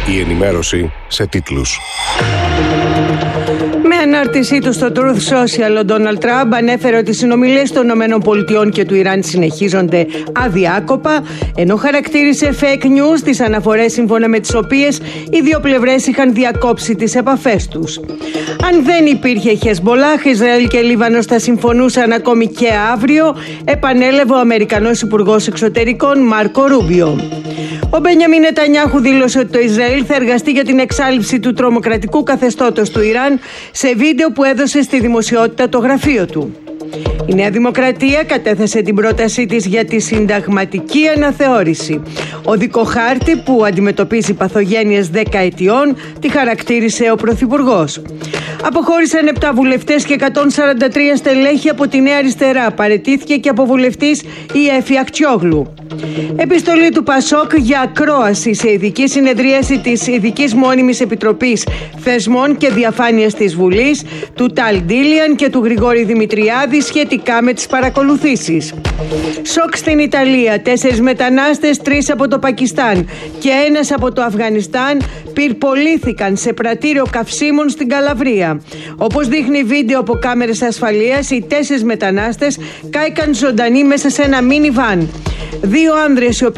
Η ενημέρωση σε τίτλους. Με ανάρτησή του στο Truth Social, ο Ντόναλντ Τραμπ ανέφερε ότι οι συνομιλίες των ΗΠΑ και του Ιράν συνεχίζονται αδιάκοπα, ενώ χαρακτήρισε fake news τις αναφορές σύμφωνα με τις οποίες οι δύο πλευρές είχαν διακόψει τις επαφές τους. Αν δεν υπήρχε Χεσμολάχ, Ισραήλ και Λίβανος θα συμφωνούσαν ακόμη και αύριο, επανέλαβε ο Αμερικανός Υπουργός Εξωτερικών Μάρκο Ρούμπιο. Ο Μπενιαμίν Νετανιάχου δήλωσε ότι το Ισραήλ θα εργαστεί για την εξάλειψη του τρομοκρατικού καθεστώτος του Ιράν σε βίντεο που έδωσε στη δημοσιότητα το γραφείο του. Η Νέα Δημοκρατία κατέθεσε την πρότασή της για τη συνταγματική αναθεώρηση. Ο δικοχάρτη που αντιμετωπίζει παθογένειες 10 ετιών τη χαρακτήρισε ο Πρωθυπουργός. Αποχώρησαν 7 βουλευτές και 143 στελέχη από τη Νέα Αριστερά. Παραιτήθηκε και από βουλευτής η Έφη Ακτιόγλου. Επιστολή του Πασόκ για ακρόαση σε ειδική συνεδρίαση της Ειδικής Μόνιμης Επιτροπής Θεσμών και Διαφάνειας της Βουλής, του Ταλ Ντίλιαν και του Γρηγόρη Δημητριάδη σχετικά με τις παρακολουθήσεις. Σοκ στην Ιταλία. 4 μετανάστες, 3 από το Πακιστάν και 1 από το Αφγανιστάν πυρπολήθηκαν σε πρατήριο καυσίμων στην Καλαβρία. Όπως δείχνει βίντεο από κάμερες ασφαλείας, οι 4 μετανάστες κάηκαν ζωντανοί μέσα σε ένα μίνι βαν. 2 άνδρες οι οποίοι